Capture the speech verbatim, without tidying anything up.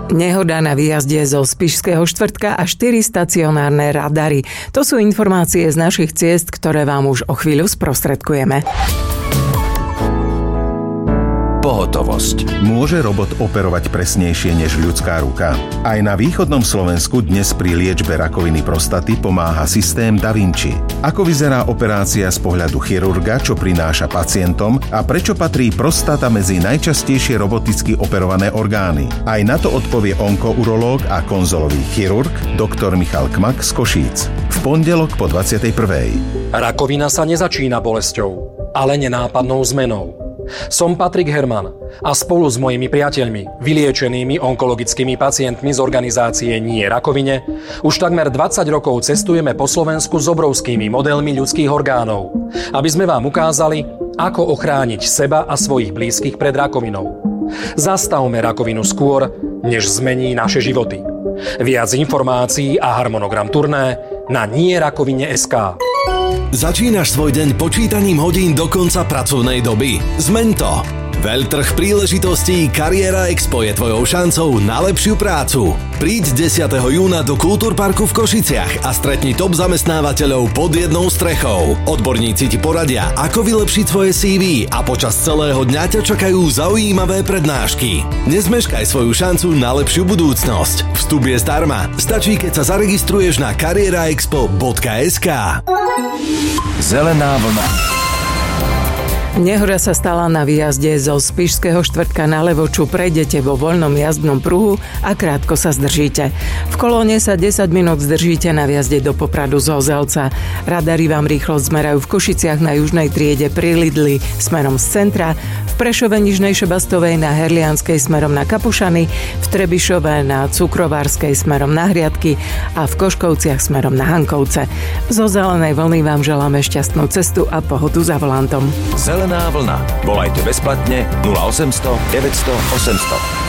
Nehoda na výjazde zo Spišského štvrtka a štyri stacionárne radary. To sú informácie z našich ciest, ktoré vám už o chvíľu sprostredkujeme. Pohotovosť. Môže robot operovať presnejšie než ľudská ruka? Aj na východnom Slovensku dnes pri liečbe rakoviny prostaty pomáha systém Da Vinci. Ako vyzerá operácia z pohľadu chirurga, čo prináša pacientom a prečo patrí prostata medzi najčastejšie roboticky operované orgány? Aj na to odpovie onkourológ a konzolový chirurg doktor Michal Kmak z Košíc. V pondelok po dvadsiatej prvej. Rakovina sa nezačína bolesťou, ale nenápadnou zmenou. Som Patrik Herman a spolu s mojimi priateľmi, vyliečenými onkologickými pacientmi z organizácie Nie rakovine, už takmer dvadsať rokov cestujeme po Slovensku s obrovskými modelmi ľudských orgánov, aby sme vám ukázali, ako ochrániť seba a svojich blízkych pred rakovinou. Zastavme rakovinu skôr, než zmení naše životy. Viac informácií a harmonogram turné na nie rakovine bodka es ká. Začínaš svoj deň počítaním hodín do konca pracovnej doby? Zmeň to! Veľtrh príležitostí Kariéra Expo je tvojou šancou na lepšiu prácu. Príď desiateho júna do Kultúrparku v Košiciach a stretni top zamestnávateľov pod jednou strechou. Odborníci ti poradia, ako vylepšiť svoje cé vé a počas celého dňa ťa čakajú zaujímavé prednášky. Nezmeškaj svoju šancu na lepšiu budúcnosť. Vstup je zdarma. Stačí, keď sa zaregistruješ na kariéra expo bodka es ká. Zelená vlna. Nehoda sa stala na výjazde zo Spišského štvrtka na Levoču. Prejdete vo voľnom jazdnom pruhu a krátko sa zdržíte. V kolóne sa desať minút zdržíte na výjazde do Popradu z Hozelca. Radary vám rýchlosť zmerajú v Košiciach na južnej triede pri Lidli smerom z centra, v Prešove Nižnej Šebastovej na Herlianskej smerom na Kapušany, v Trebišove na Cukrovárskej smerom na Hriadky a v Koškovciach smerom na Hankovce. Zo Zelenej vlny vám želáme šťastnú cestu a pohodu za volantom. Zelená vlna. Volajte bezplatne nula osemsto deväťsto osemsto.